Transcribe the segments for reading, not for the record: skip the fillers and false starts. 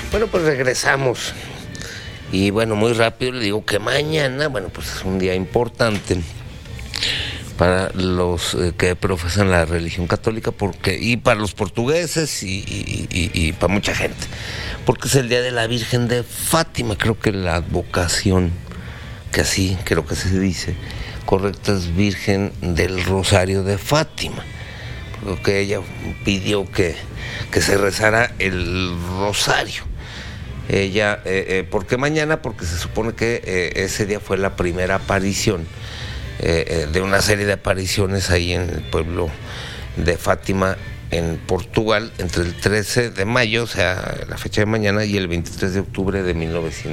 Bueno, pues regresamos. Y bueno, muy rápido le digo que mañana, bueno, pues es un día importante para los que profesan la religión católica, y para los portugueses y para mucha gente, porque es el día de la Virgen de Fátima. Creo que la advocación, que así creo que se dice correcta, es Virgen del Rosario de Fátima, porque ella pidió que se rezara el rosario. Ella, ¿por qué mañana? Porque se supone que ese día fue la primera aparición de una serie de apariciones ahí en el pueblo de Fátima, en Portugal, entre el 13 de mayo, o sea, la fecha de mañana, y el 23 de octubre de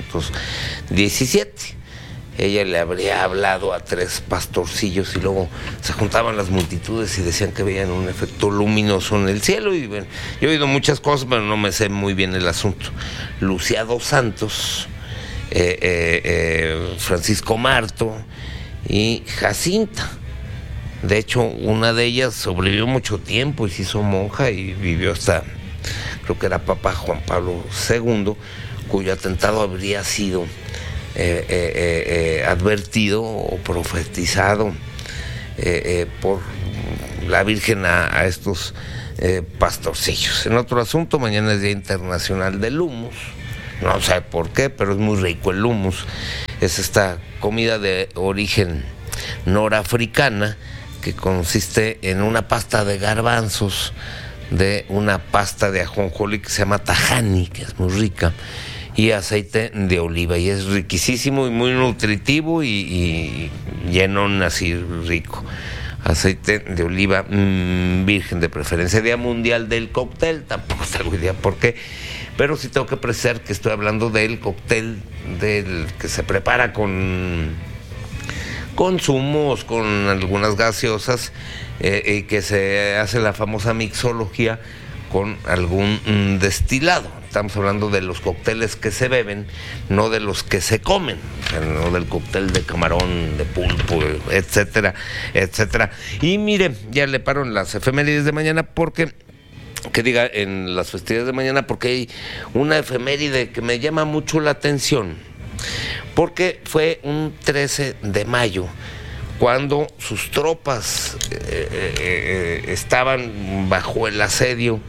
1917. Ella le habría hablado a 3 pastorcillos y luego se juntaban las multitudes y decían que veían un efecto luminoso en el cielo. Y bueno, yo he oído muchas cosas, pero no me sé muy bien el asunto. Lucía dos Santos, Francisco Marto y Jacinta. De hecho, una de ellas sobrevivió mucho tiempo y se hizo monja y vivió hasta, creo que era Papa Juan Pablo II, cuyo atentado habría sido advertido o profetizado por la Virgen a estos pastorcillos. En otro asunto, mañana es Día Internacional del Hummus. No sé por qué, pero es muy rico el hummus. Es esta comida de origen norafricana que consiste en una pasta de garbanzos, de una pasta de ajonjolí que se llama tahani, que es muy rica, y aceite de oliva, y es riquísimo y muy nutritivo y llenón así rico. Aceite de oliva virgen de preferencia. Día mundial del cóctel, tampoco tengo idea por qué, pero sí tengo que precisar que estoy hablando del cóctel del que se prepara con zumos, con algunas gaseosas, y que se hace la famosa mixología con algún destilado. Estamos hablando de los cócteles que se beben, no de los que se comen, o sea, no del cóctel de camarón, de pulpo, etcétera, etcétera. Y mire, ya le paro en las efemérides de mañana, porque, que diga, en las festividades de mañana, porque hay una efeméride que me llama mucho la atención, porque fue un 13 de mayo, cuando sus tropas estaban bajo el asedio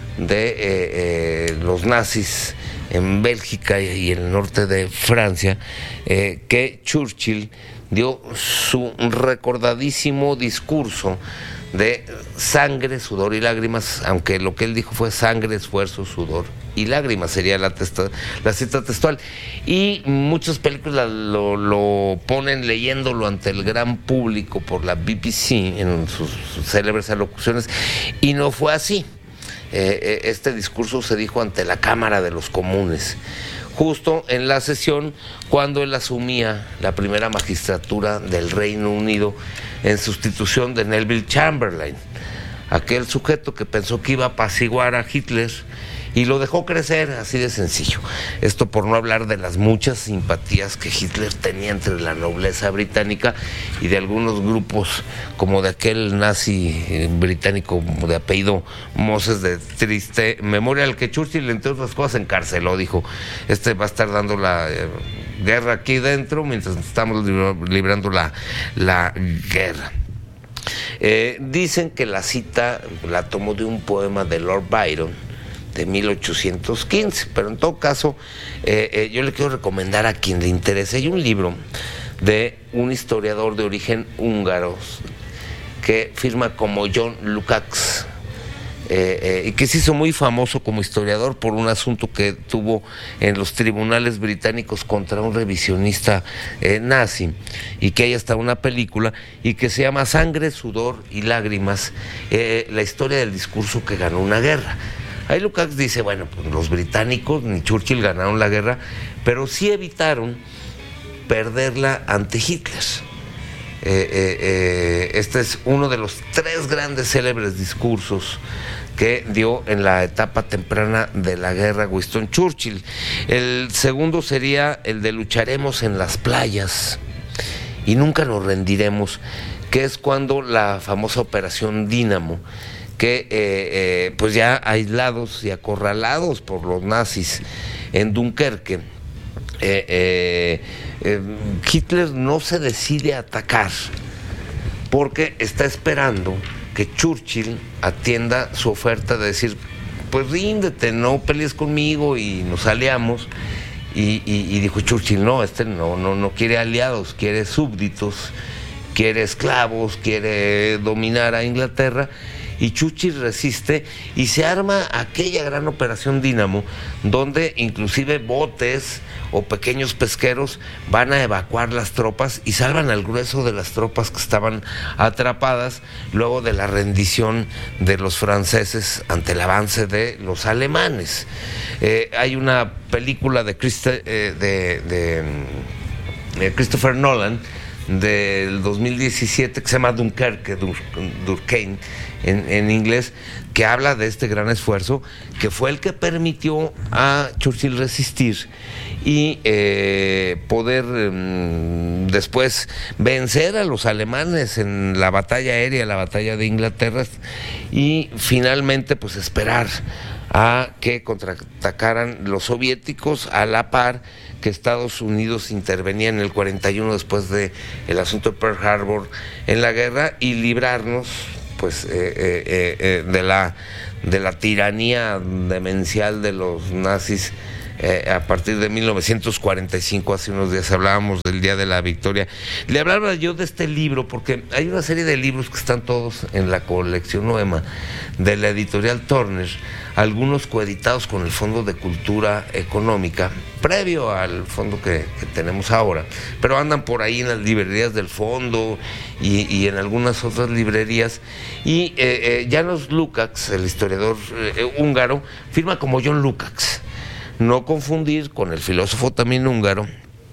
de los nazis en Bélgica y en el norte de Francia, que Churchill dio su recordadísimo discurso de sangre, sudor y lágrimas, aunque lo que él dijo fue sangre, esfuerzo, sudor y lágrimas, sería la cita textual. Y muchas películas lo ponen leyéndolo ante el gran público por la BBC en sus célebres alocuciones, y no fue así. Este discurso se dijo ante la Cámara de los Comunes, justo en la sesión cuando él asumía la primera magistratura del Reino Unido en sustitución de Neville Chamberlain, aquel sujeto que pensó que iba a apaciguar a Hitler y lo dejó crecer, así de sencillo. Esto por no hablar de las muchas simpatías que Hitler tenía entre la nobleza británica y de algunos grupos, como de aquel nazi británico de apellido Moses, de triste memoria, al que Churchill, entre otras cosas, encarceló. Dijo, va a estar dando la guerra aquí dentro mientras estamos librando la guerra. Dicen que la cita la tomó de un poema de Lord Byron de 1815, pero en todo caso yo le quiero recomendar a quien le interese. Hay un libro de un historiador de origen húngaro que firma como John Lukács, y que se hizo muy famoso como historiador por un asunto que tuvo en los tribunales británicos contra un revisionista nazi, y que hay hasta una película, y que se llama Sangre, Sudor y Lágrimas, la historia del discurso que ganó una guerra. Ahí Lukács dice, bueno, pues los británicos ni Churchill ganaron la guerra, pero sí evitaron perderla ante Hitler. Este es uno de los 3 grandes célebres discursos que dio en la etapa temprana de la guerra Winston Churchill. El segundo sería el de lucharemos en las playas y nunca nos rendiremos, que es cuando la famosa Operación Dínamo, que pues ya aislados y acorralados por los nazis en Dunkerque, Hitler no se decide a atacar porque está esperando que Churchill atienda su oferta de decir, pues ríndete, no pelees conmigo y nos aliamos. Y dijo Churchill, no, no quiere aliados, quiere súbditos, quiere esclavos, quiere dominar a Inglaterra. Y Churchill resiste y se arma aquella gran operación Dínamo, donde inclusive botes o pequeños pesqueros van a evacuar las tropas y salvan al grueso de las tropas que estaban atrapadas luego de la rendición de los franceses ante el avance de los alemanes. Hay una película de Christopher Nolan del 2017 que se llama Dunkerque, Durkheim en inglés, que habla de este gran esfuerzo que fue el que permitió a Churchill resistir y poder después vencer a los alemanes en la batalla aérea, la batalla de Inglaterra, y finalmente pues esperar a que contraatacaran los soviéticos a la par que Estados Unidos intervenía en el 41 después de el asunto de Pearl Harbor en la guerra y librarnos pues de la tiranía demencial de los nazis a partir de 1945. Hace unos días hablábamos del Día de la Victoria. Le hablaba yo de este libro porque hay una serie de libros que están todos en la colección Noema de la editorial Turner, algunos coeditados con el Fondo de Cultura Económica, previo al fondo que tenemos ahora, pero andan por ahí en las librerías del fondo y en algunas otras librerías. Y János Lukács, el historiador húngaro, firma como John Lukács. No confundir con el filósofo también húngaro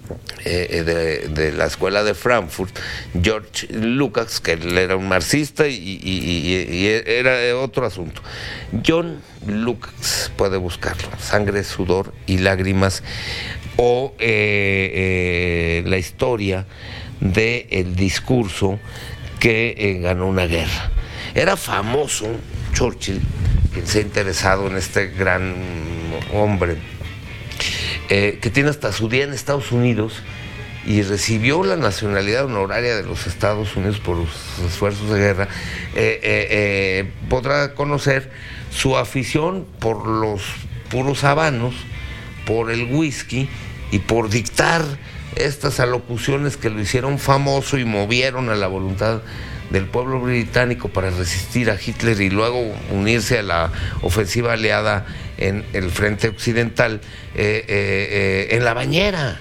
de la escuela de Frankfurt, George Lukács, que él era un marxista y era otro asunto. John Lukács, puede buscarlo, Sangre, Sudor y Lágrimas, o la historia del discurso que ganó una guerra. Era famoso Churchill, quien se ha interesado en este gran hombre, que tiene hasta su día en Estados Unidos y recibió la nacionalidad honoraria de los Estados Unidos por sus esfuerzos de guerra, podrá conocer su afición por los puros habanos, por el whisky y por dictar estas alocuciones que lo hicieron famoso y movieron a la voluntad del pueblo británico para resistir a Hitler y luego unirse a la ofensiva aliada en el frente occidental, en la bañera.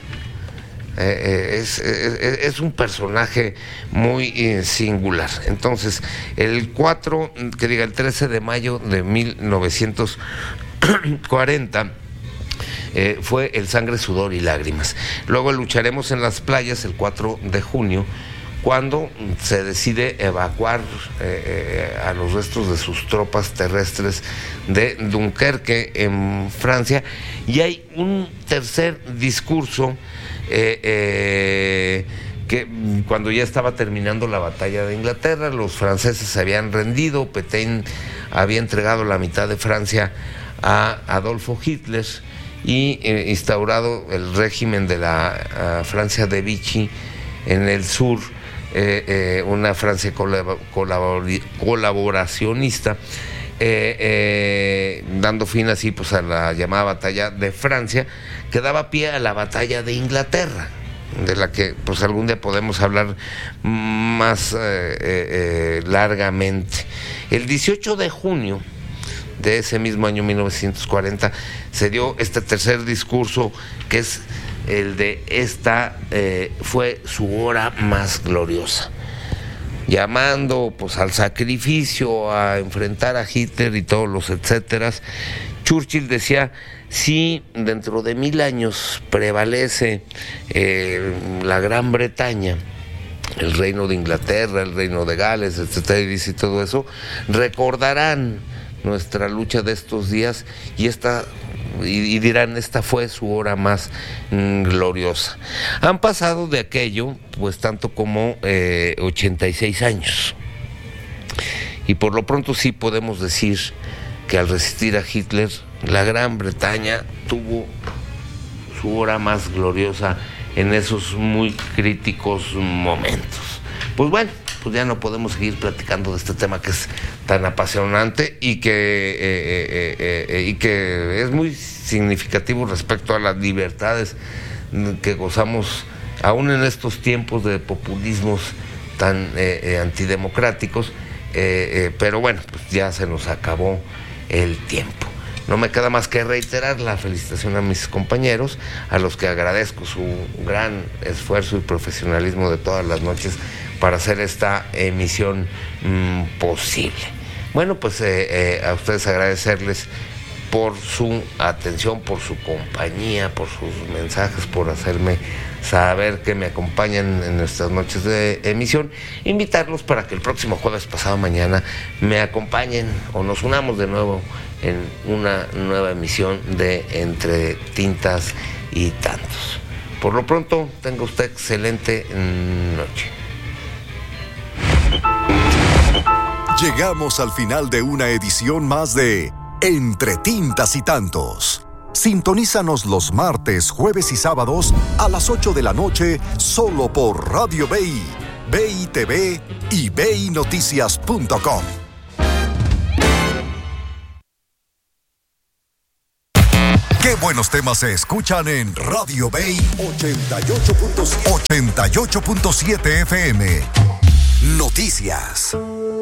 Es un personaje muy singular. Entonces, el 13 de mayo de 1940 fue el Sangre, Sudor y Lágrimas. Luego lucharemos en las playas el 4 de junio, cuando se decide evacuar a los restos de sus tropas terrestres de Dunkerque en Francia. Y hay un tercer discurso que cuando ya estaba terminando la batalla de Inglaterra, los franceses se habían rendido, Pétain había entregado la mitad de Francia a Adolfo Hitler y instaurado el régimen de la Francia de Vichy en el sur, una Francia colaboracionista, dando fin así pues a la llamada batalla de Francia, que daba pie a la batalla de Inglaterra, de la que pues algún día podemos hablar más largamente. El 18 de junio de ese mismo año 1940 se dio este tercer discurso, que es el de fue su hora más gloriosa, llamando pues al sacrificio, a enfrentar a Hitler y todos los etcéteras. Churchill decía: si dentro de 1000 años prevalece la Gran Bretaña, el reino de Inglaterra, el reino de Gales, etcétera, y dice todo eso, recordarán nuestra lucha de estos días y dirán, esta fue su hora más gloriosa. Han pasado de aquello pues tanto como 86 años. y por lo pronto sí podemos decir que al resistir a Hitler, la Gran Bretaña tuvo su hora más gloriosa en esos muy críticos momentos. Pues bueno, pues ya no podemos seguir platicando de este tema que es tan apasionante y que es muy significativo respecto a las libertades que gozamos aún en estos tiempos de populismos tan antidemocráticos, pero bueno, pues ya se nos acabó el tiempo. No me queda más que reiterar la felicitación a mis compañeros, a los que agradezco su gran esfuerzo y profesionalismo de todas las noches para hacer esta emisión posible. Bueno, pues a ustedes agradecerles por su atención, por su compañía, por sus mensajes, por hacerme saber que me acompañan en nuestras noches de emisión. Invitarlos para que el próximo jueves, pasado mañana, me acompañen o nos unamos de nuevo en una nueva emisión de Entre Tintas y Tantos. Por lo pronto, tenga usted excelente noche. Llegamos al final de una edición más de Entre Tintas y Tantos. Sintonízanos los martes, jueves y sábados a las 8 de la noche solo por Radio BI, BI TV y BINoticias.com. Qué buenos temas se escuchan en Radio BI 88.7 FM. Noticias.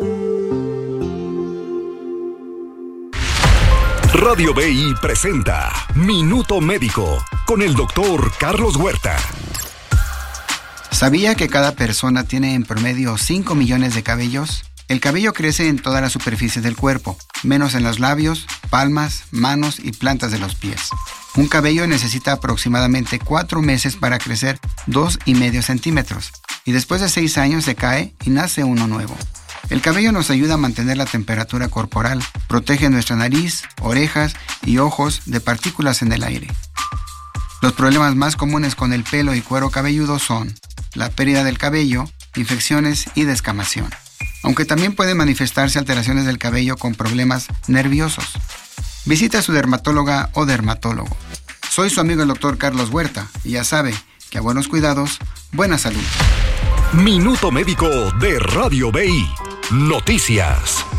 Radio BI presenta Minuto Médico con el doctor Carlos Huerta. ¿Sabía que cada persona tiene en promedio 5 millones de cabellos? El cabello crece en todas las superficies del cuerpo, menos en los labios, palmas, manos y plantas de los pies. Un cabello necesita aproximadamente 4 meses para crecer 2,5 centímetros, y después de 6 años se cae y nace uno nuevo. El cabello nos ayuda a mantener la temperatura corporal, protege nuestra nariz, orejas y ojos de partículas en el aire. Los problemas más comunes con el pelo y cuero cabelludo son la pérdida del cabello, infecciones y descamación, aunque también pueden manifestarse alteraciones del cabello con problemas nerviosos. Visita a su dermatóloga o dermatólogo. Soy su amigo el doctor Carlos Huerta y ya sabe que a buenos cuidados, buena salud. Minuto Médico de Radio BI. Noticias.